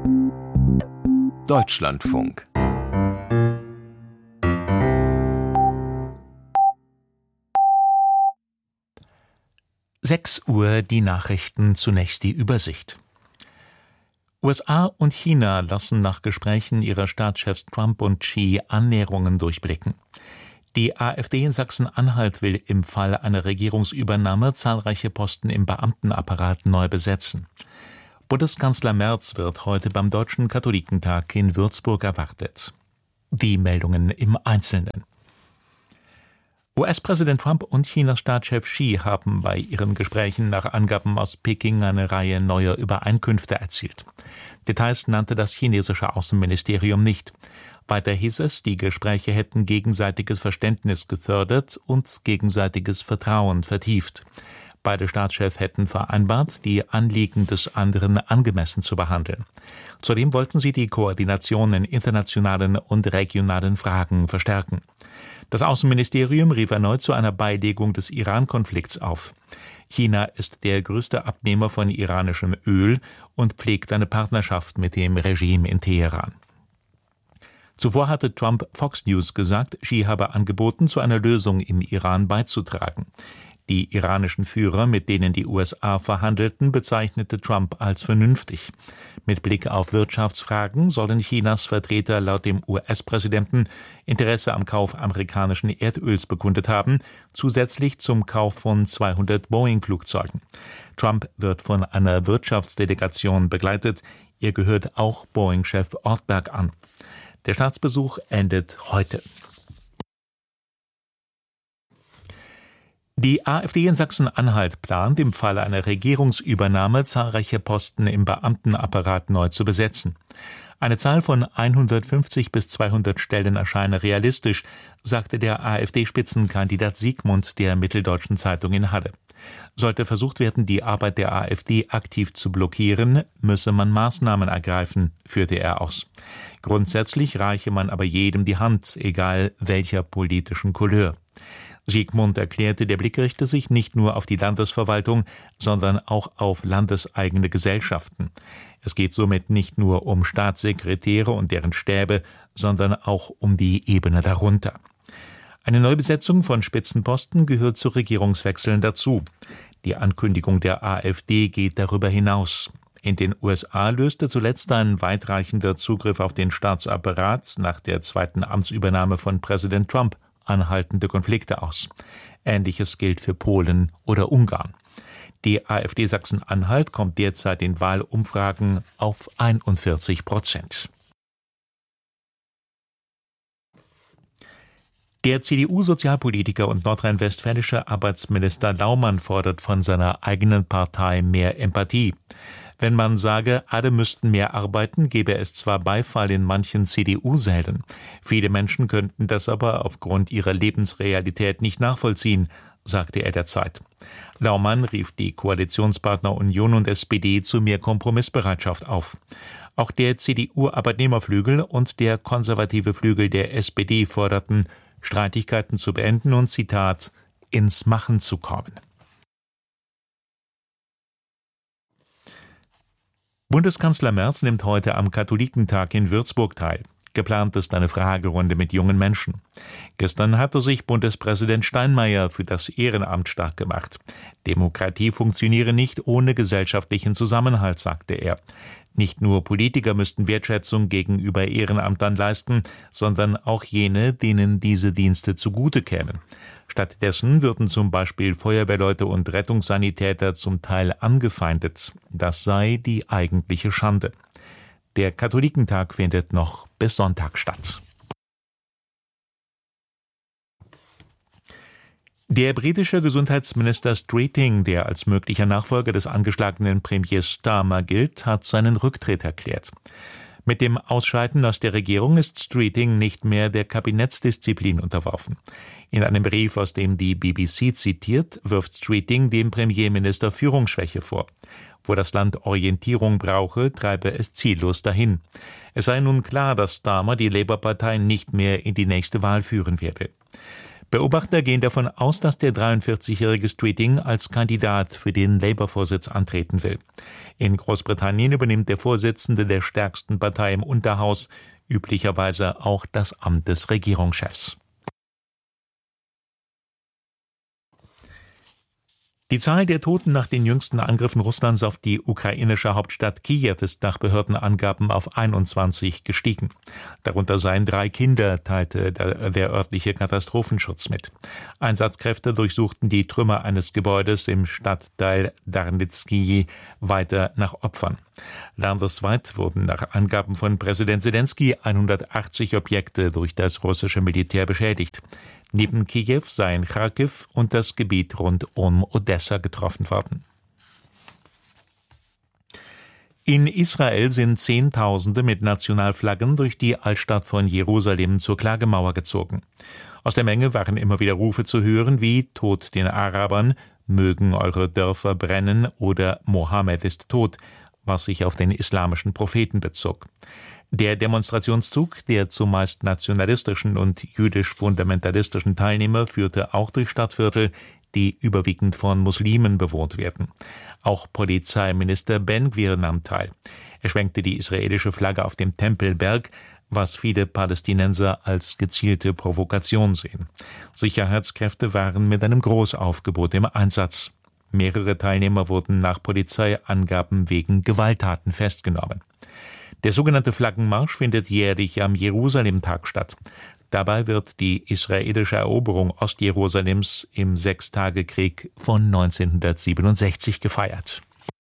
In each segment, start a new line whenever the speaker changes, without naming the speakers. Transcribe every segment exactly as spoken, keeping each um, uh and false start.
Deutschlandfunk.
sechs Uhr die Nachrichten, zunächst die Übersicht. U S A und China lassen nach Gesprächen ihrer Staatschefs Trump und Xi Annäherungen durchblicken. Die AfD in Sachsen-Anhalt will im Fall einer Regierungsübernahme zahlreiche Posten im Beamtenapparat neu besetzen. Bundeskanzler Merz wird heute beim Deutschen Katholikentag in Würzburg erwartet. Die Meldungen im Einzelnen. U S-Präsident Trump und Chinas Staatschef Xi haben bei ihren Gesprächen nach Angaben aus Peking eine Reihe neuer Übereinkünfte erzielt. Details nannte das chinesische Außenministerium nicht. Weiter hieß es, die Gespräche hätten gegenseitiges Verständnis gefördert und gegenseitiges Vertrauen vertieft. Beide Staatschefs hätten vereinbart, die Anliegen des anderen angemessen zu behandeln. Zudem wollten sie die Koordination in internationalen und regionalen Fragen verstärken. Das Außenministerium rief erneut zu einer Beilegung des Iran-Konflikts auf. China ist der größte Abnehmer von iranischem Öl und pflegt eine Partnerschaft mit dem Regime in Teheran. Zuvor hatte Trump Fox News gesagt, Xi habe angeboten, zu einer Lösung im Iran beizutragen. Die iranischen Führer, mit denen die U S A verhandelten, bezeichnete Trump als vernünftig. Mit Blick auf Wirtschaftsfragen sollen Chinas Vertreter laut dem U S-Präsidenten Interesse am Kauf amerikanischen Erdöls bekundet haben, zusätzlich zum Kauf von zweihundert Boeing-Flugzeugen. Trump wird von einer Wirtschaftsdelegation begleitet. Ihr gehört auch Boeing-Chef Ortberg an. Der Staatsbesuch endet heute. Die AfD in Sachsen-Anhalt plant, im Falle einer Regierungsübernahme zahlreiche Posten im Beamtenapparat neu zu besetzen. Eine Zahl von hundertfünfzig bis zweihundert Stellen erscheine realistisch, sagte der AfD-Spitzenkandidat Siegmund der Mitteldeutschen Zeitung in Halle. Sollte versucht werden, die Arbeit der AfD aktiv zu blockieren, müsse man Maßnahmen ergreifen, führte er aus. Grundsätzlich reiche man aber jedem die Hand, egal welcher politischen Couleur. Siegmund erklärte, der Blick richte sich nicht nur auf die Landesverwaltung, sondern auch auf landeseigene Gesellschaften. Es geht somit nicht nur um Staatssekretäre und deren Stäbe, sondern auch um die Ebene darunter. Eine Neubesetzung von Spitzenposten gehört zu Regierungswechseln dazu. Die Ankündigung der AfD geht darüber hinaus. In den U S A löste zuletzt ein weitreichender Zugriff auf den Staatsapparat nach der zweiten Amtsübernahme von Präsident Trump anhaltende Konflikte aus. Ähnliches gilt für Polen oder Ungarn. Die AfD Sachsen-Anhalt kommt derzeit in Wahlumfragen auf einundvierzig Prozent. Der C D U-Sozialpolitiker und nordrhein-westfälische Arbeitsminister Laumann fordert von seiner eigenen Partei mehr Empathie. Wenn man sage, alle müssten mehr arbeiten, gäbe es zwar Beifall in manchen C D U-Sälen. Viele Menschen könnten das aber aufgrund ihrer Lebensrealität nicht nachvollziehen, sagte er der Zeit. Laumann rief die Koalitionspartner Union und S P D zu mehr Kompromissbereitschaft auf. Auch der C D U-Arbeitnehmerflügel und der konservative Flügel der S P D forderten, Streitigkeiten zu beenden und, Zitat, ins Machen zu kommen. Bundeskanzler Merz nimmt heute am Katholikentag in Würzburg teil. Geplant ist eine Fragerunde mit jungen Menschen. Gestern hatte sich Bundespräsident Steinmeier für das Ehrenamt stark gemacht. Demokratie funktioniere nicht ohne gesellschaftlichen Zusammenhalt, sagte er. Nicht nur Politiker müssten Wertschätzung gegenüber Ehrenamtern leisten, sondern auch jene, denen diese Dienste zugute kämen. Stattdessen würden zum Beispiel Feuerwehrleute und Rettungssanitäter zum Teil angefeindet. Das sei die eigentliche Schande. Der Katholikentag findet noch bis Sonntag statt. Der britische Gesundheitsminister Streeting, der als möglicher Nachfolger des angeschlagenen Premiers Starmer gilt, hat seinen Rücktritt erklärt. Mit dem Ausscheiden aus der Regierung ist Streeting nicht mehr der Kabinettsdisziplin unterworfen. In einem Brief, aus dem die B B C zitiert, wirft Streeting dem Premierminister Führungsschwäche vor. Wo das Land Orientierung brauche, treibe es ziellos dahin. Es sei nun klar, dass Starmer die Labour-Partei nicht mehr in die nächste Wahl führen werde. Beobachter gehen davon aus, dass der dreiundvierzigjährige Streeting als Kandidat für den Labour-Vorsitz antreten will. In Großbritannien übernimmt der Vorsitzende der stärksten Partei im Unterhaus üblicherweise auch das Amt des Regierungschefs. Die Zahl der Toten nach den jüngsten Angriffen Russlands auf die ukrainische Hauptstadt Kiew ist nach Behördenangaben auf einundzwanzig gestiegen. Darunter seien drei Kinder, teilte der, der örtliche Katastrophenschutz mit. Einsatzkräfte durchsuchten die Trümmer eines Gebäudes im Stadtteil Darnitski weiter nach Opfern. Landesweit wurden nach Angaben von Präsident Selenskyj hundertachtzig Objekte durch das russische Militär beschädigt. Neben Kiew seien Charkiw und das Gebiet rund um Odessa getroffen worden. In Israel sind Zehntausende mit Nationalflaggen durch die Altstadt von Jerusalem zur Klagemauer gezogen. Aus der Menge waren immer wieder Rufe zu hören wie »Tod den Arabern«, »Mögen eure Dörfer brennen« oder »Mohammed ist tot«, was sich auf den islamischen Propheten bezog. Der Demonstrationszug der zumeist nationalistischen und jüdisch-fundamentalistischen Teilnehmer führte auch durch Stadtviertel, die überwiegend von Muslimen bewohnt werden. Auch Polizeiminister Ben-Gvir nahm teil. Er schwenkte die israelische Flagge auf dem Tempelberg, was viele Palästinenser als gezielte Provokation sehen. Sicherheitskräfte waren mit einem Großaufgebot im Einsatz. Mehrere Teilnehmer wurden nach Polizeiangaben wegen Gewalttaten festgenommen. Der sogenannte Flaggenmarsch findet jährlich am Jerusalem-Tag statt. Dabei wird die israelische Eroberung Ostjerusalems im Sechstagekrieg von neunzehnhundertsiebenundsechzig gefeiert.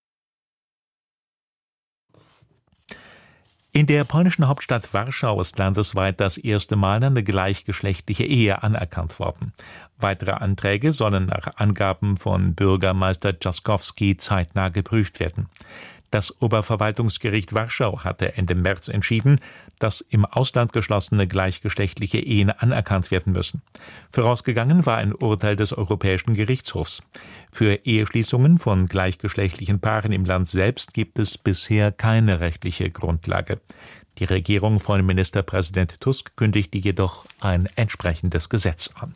In der polnischen Hauptstadt Warschau ist landesweit das erste Mal eine gleichgeschlechtliche Ehe anerkannt worden. Weitere Anträge sollen nach Angaben von Bürgermeister Trzaskowski zeitnah geprüft werden. Das Oberverwaltungsgericht Warschau hatte Ende März entschieden, dass im Ausland geschlossene gleichgeschlechtliche Ehen anerkannt werden müssen. Vorausgegangen war ein Urteil des Europäischen Gerichtshofs. Für Eheschließungen von gleichgeschlechtlichen Paaren im Land selbst gibt es bisher keine rechtliche Grundlage. Die Regierung von Ministerpräsident Tusk kündigte jedoch ein entsprechendes Gesetz an.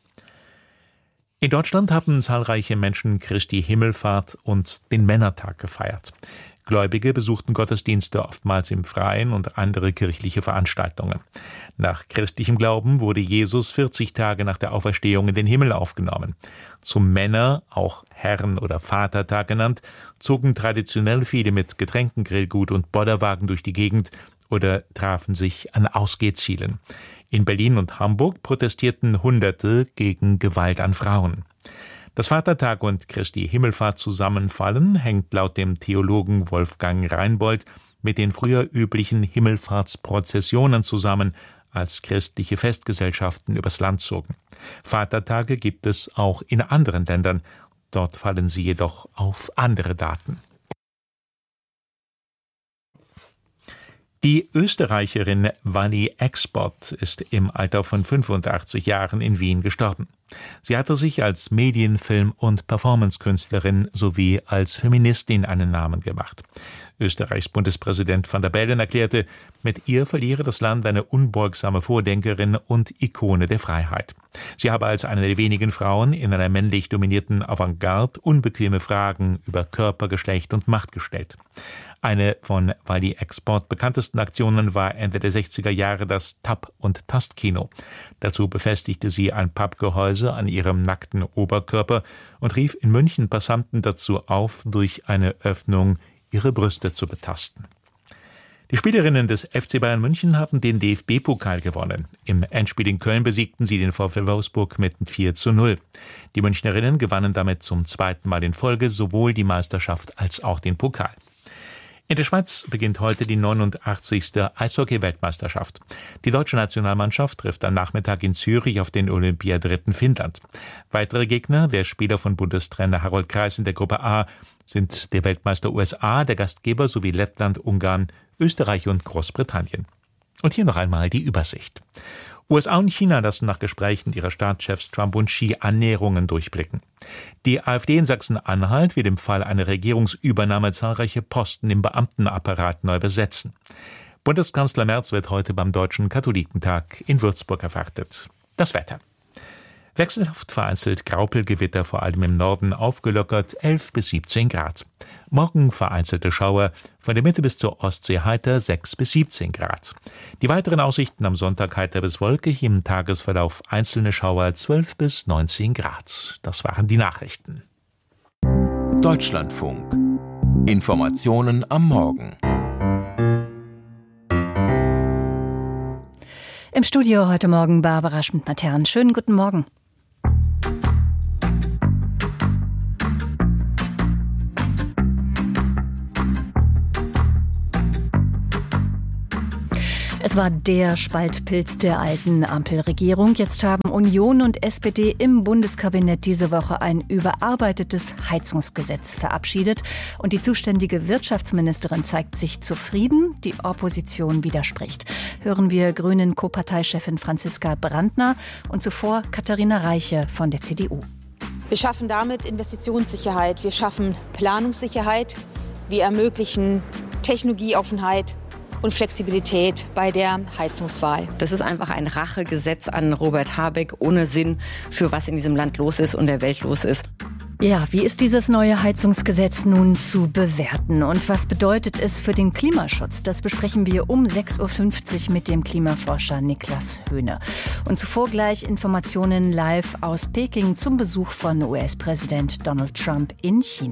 In Deutschland haben zahlreiche Menschen Christi Himmelfahrt und den Männertag gefeiert. Gläubige besuchten Gottesdienste oftmals im Freien und andere kirchliche Veranstaltungen. Nach christlichem Glauben wurde Jesus vierzig Tage nach der Auferstehung in den Himmel aufgenommen. Zum Männer, auch Herren- oder Vatertag genannt, zogen traditionell viele mit Getränken, Grillgut und Bollerwagen durch die Gegend oder trafen sich an Ausgehzielen. In Berlin und Hamburg protestierten Hunderte gegen Gewalt an Frauen. Dass Vatertag und Christi Himmelfahrt zusammenfallen, hängt laut dem Theologen Wolfgang Reinbold mit den früher üblichen Himmelfahrtsprozessionen zusammen, als christliche Festgesellschaften übers Land zogen. Vatertage gibt es auch in anderen Ländern, dort fallen sie jedoch auf andere Daten. Die Österreicherin Wally Export ist im Alter von fünfundachtzig Jahren in Wien gestorben. Sie hatte sich als Medien-, Film- und Performancekünstlerin sowie als Feministin einen Namen gemacht. Österreichs Bundespräsident van der Bellen erklärte, mit ihr verliere das Land eine unbeugsame Vordenkerin und Ikone der Freiheit. Sie habe als eine der wenigen Frauen in einer männlich dominierten Avantgarde unbequeme Fragen über Körper, Geschlecht und Macht gestellt. Eine von Wally Export bekanntesten Aktionen war Ende der sechziger Jahre das Tap- und Tastkino. Dazu befestigte sie ein Pappgehäuse an ihrem nackten Oberkörper und rief in München Passanten dazu auf, durch eine Öffnung ihre Brüste zu betasten. Die Spielerinnen des F C Bayern München haben den D F B-Pokal gewonnen. Im Endspiel in Köln besiegten sie den VfL Wolfsburg mit vier zu null. Die Münchnerinnen gewannen damit zum zweiten Mal in Folge sowohl die Meisterschaft als auch den Pokal. In der Schweiz beginnt heute die neunundachtzigste Eishockey-Weltmeisterschaft. Die deutsche Nationalmannschaft trifft am Nachmittag in Zürich auf den Olympiadritten Finnland. Weitere Gegner, der Spieler von Bundestrainer Harold Kreis in der Gruppe A, sind der Weltmeister U S A, der Gastgeber sowie Lettland, Ungarn, Österreich und Großbritannien. Und hier noch einmal die Übersicht. U S A und China lassen nach Gesprächen ihrer Staatschefs Trump und Xi Annäherungen durchblicken. Die AfD in Sachsen-Anhalt will im Fall einer Regierungsübernahme zahlreiche Posten im Beamtenapparat neu besetzen. Bundeskanzler Merz wird heute beim Deutschen Katholikentag in Würzburg erwartet. Das Wetter. Wechselhaft vereinzelt Graupelgewitter, vor allem im Norden, aufgelockert elf bis siebzehn Grad. Morgen vereinzelte Schauer, von der Mitte bis zur Ostsee heiter sechs bis siebzehn Grad. Die weiteren Aussichten am Sonntag heiter bis wolkig, im Tagesverlauf einzelne Schauer zwölf bis neunzehn Grad. Das waren die Nachrichten.
Deutschlandfunk. Informationen am Morgen.
Im Studio heute Morgen Barbara Schmidt-Matern. Schönen guten Morgen. Es war der Spaltpilz der alten Ampelregierung. Jetzt haben Union und S P D im Bundeskabinett diese Woche ein überarbeitetes Heizungsgesetz verabschiedet. Und die zuständige Wirtschaftsministerin zeigt sich zufrieden. Die Opposition widerspricht. Hören wir Grünen Co-Parteichefin Franziska Brandner und zuvor Katharina Reiche von der C D U.
Wir schaffen damit Investitionssicherheit, wir schaffen Planungssicherheit, wir ermöglichen Technologieoffenheit und Flexibilität bei der Heizungswahl.
Das ist einfach ein Rachegesetz an Robert Habeck ohne Sinn für was in diesem Land los ist und der Welt los ist.
Ja, wie ist dieses neue Heizungsgesetz nun zu bewerten und was bedeutet es für den Klimaschutz? Das besprechen wir um sechs Uhr fünfzig mit dem Klimaforscher Niklas Höhne. Und zuvor gleich Informationen live aus Peking zum Besuch von U S-Präsident Donald Trump in China.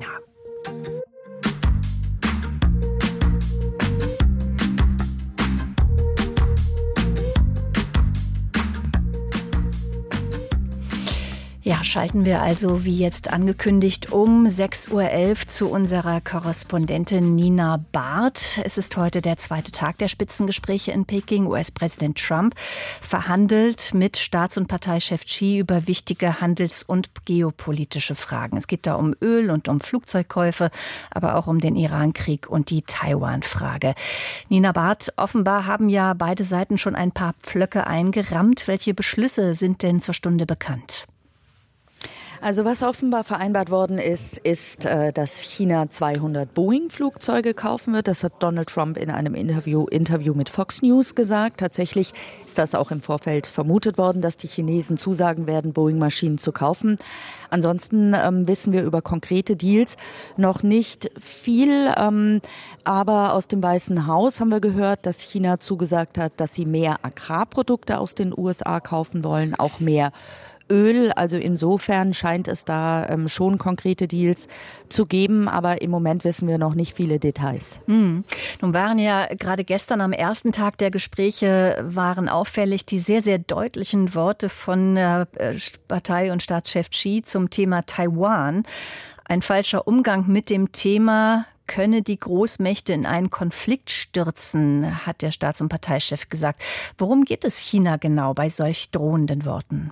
Ja, schalten wir also, wie jetzt angekündigt, um sechs Uhr elf zu unserer Korrespondentin Nina Barth. Es ist heute der zweite Tag der Spitzengespräche in Peking. U S-Präsident Trump verhandelt mit Staats- und Parteichef Xi über wichtige handels- und geopolitische Fragen. Es geht da um Öl und um Flugzeugkäufe, aber auch um den Iran-Krieg und die Taiwan-Frage. Nina Barth, offenbar haben ja beide Seiten schon ein paar Pflöcke eingerammt. Welche Beschlüsse sind denn zur Stunde bekannt?
Also was offenbar vereinbart worden ist, ist, dass China zweihundert Boeing-Flugzeuge kaufen wird. Das hat Donald Trump in einem Interview, Interview mit Fox News gesagt. Tatsächlich ist das auch im Vorfeld vermutet worden, dass die Chinesen zusagen werden, Boeing-Maschinen zu kaufen. Ansonsten ähm, wissen wir über konkrete Deals noch nicht viel. Ähm, aber aus dem Weißen Haus haben wir gehört, dass China zugesagt hat, dass sie mehr Agrarprodukte aus den U S A kaufen wollen, auch mehr Öl. Also insofern scheint es da ähm, schon konkrete Deals zu geben, aber im Moment wissen wir noch nicht viele Details.
Hm. Nun waren ja gerade gestern am ersten Tag der Gespräche waren auffällig die sehr, sehr deutlichen Worte von äh, Partei- und Staatschef Xi zum Thema Taiwan. Ein falscher Umgang mit dem Thema könne die Großmächte in einen Konflikt stürzen, hat der Staats- und Parteichef gesagt. Worum geht es China genau bei solch drohenden Worten?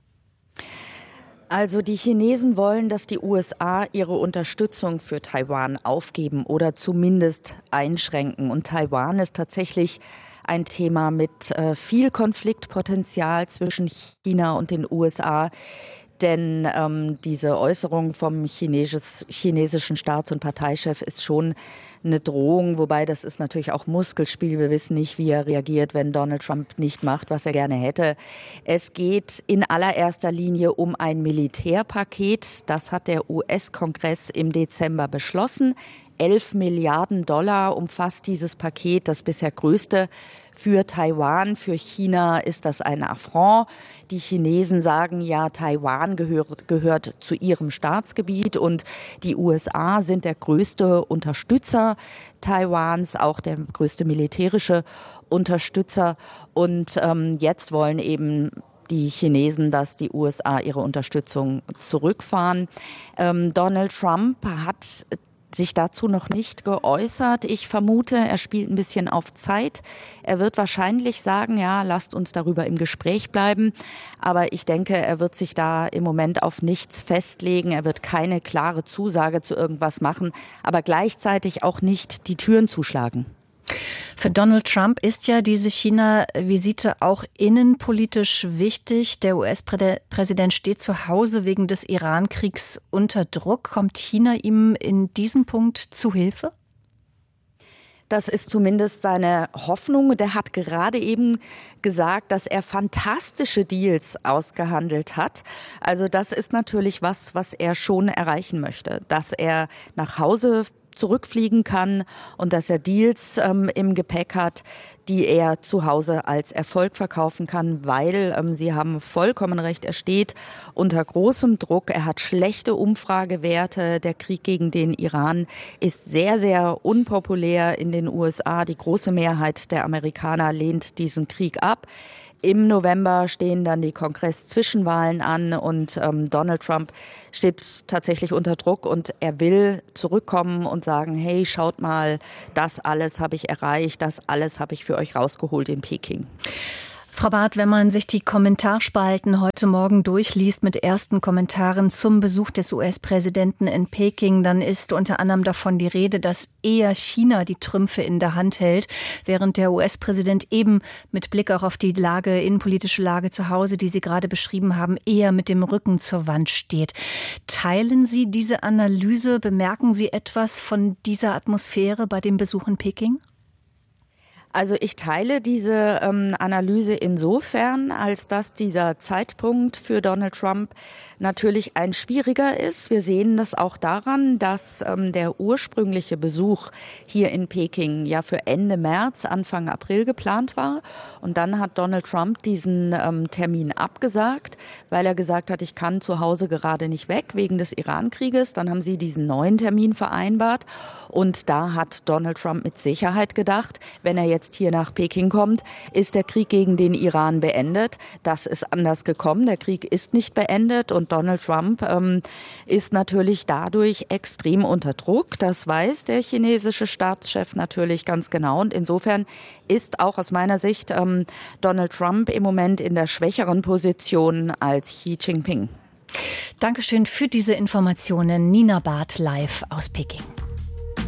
Also die Chinesen wollen, dass die U S A ihre Unterstützung für Taiwan aufgeben oder zumindest einschränken. Und Taiwan ist tatsächlich ein Thema mit äh, viel Konfliktpotenzial zwischen China und den U S A. Denn ähm, diese Äußerung vom Chinesis, chinesischen Staats- und Parteichef ist schon eine Drohung, wobei das ist natürlich auch Muskelspiel. Wir wissen nicht, wie er reagiert, wenn Donald Trump nicht macht, was er gerne hätte. Es geht in allererster Linie um ein Militärpaket. Das hat der U S-Kongress im Dezember beschlossen. elf Milliarden Dollar umfasst dieses Paket, das bisher größte für Taiwan. Für China ist das ein Affront. Die Chinesen sagen ja, Taiwan gehört, gehört zu ihrem Staatsgebiet und die U S A sind der größte Unterstützer Taiwans, auch der größte militärische Unterstützer. Und ähm, jetzt wollen eben die Chinesen, dass die U S A ihre Unterstützung zurückfahren. Ähm, Donald Trump hat sich dazu noch nicht geäußert. Ich vermute, er spielt ein bisschen auf Zeit. Er wird wahrscheinlich sagen, ja, lasst uns darüber im Gespräch bleiben. Aber ich denke, er wird sich da im Moment auf nichts festlegen. Er wird keine klare Zusage zu irgendwas machen, aber gleichzeitig auch nicht die Türen zuschlagen.
Für Donald Trump ist ja diese China-Visite auch innenpolitisch wichtig. Der U S-Präsident steht zu Hause wegen des Iran-Kriegs unter Druck. Kommt China ihm in diesem Punkt zu Hilfe?
Das ist zumindest seine Hoffnung. Der hat gerade eben gesagt, dass er fantastische Deals ausgehandelt hat. Also das ist natürlich was, was er schon erreichen möchte, dass er nach Hause zurückfliegen kann und dass er Deals ähm, im Gepäck hat, die er zu Hause als Erfolg verkaufen kann, weil ähm, Sie haben vollkommen recht, er steht unter großem Druck, er hat schlechte Umfragewerte, der Krieg gegen den Iran ist sehr, sehr unpopulär in den U S A, die große Mehrheit der Amerikaner lehnt diesen Krieg ab. Im November stehen dann die Kongress-Zwischenwahlen an und ähm, Donald Trump steht tatsächlich unter Druck und er will zurückkommen und sagen, hey, schaut mal, das alles habe ich erreicht, das alles habe ich für euch rausgeholt in Peking.
Frau Barth, wenn man sich die Kommentarspalten heute Morgen durchliest mit ersten Kommentaren zum Besuch des U S-Präsidenten in Peking, dann ist unter anderem davon die Rede, dass eher China die Trümpfe in der Hand hält, während der U S-Präsident eben mit Blick auch auf die Lage, innenpolitische Lage zu Hause, die Sie gerade beschrieben haben, eher mit dem Rücken zur Wand steht. Teilen Sie diese Analyse? Bemerken Sie etwas von dieser Atmosphäre bei dem Besuch in Peking?
Also ich teile diese ähm, Analyse insofern, als dass dieser Zeitpunkt für Donald Trump natürlich ein schwieriger ist. Wir sehen das auch daran, dass ähm, der ursprüngliche Besuch hier in Peking ja für Ende März, Anfang April geplant war. Und dann hat Donald Trump diesen ähm, Termin abgesagt, weil er gesagt hat, ich kann zu Hause gerade nicht weg wegen des Iran-Krieges. Dann haben sie diesen neuen Termin vereinbart. Und da hat Donald Trump mit Sicherheit gedacht, wenn er jetzt hier nach Peking kommt, ist der Krieg gegen den Iran beendet. Das ist anders gekommen. Der Krieg ist nicht beendet und Donald Trump ähm, ist natürlich dadurch extrem unter Druck. Das weiß der chinesische Staatschef natürlich ganz genau. Und insofern ist auch aus meiner Sicht ähm, Donald Trump im Moment in der schwächeren Position als Xi Jinping.
Dankeschön für diese Informationen. Nina Barth live aus Peking.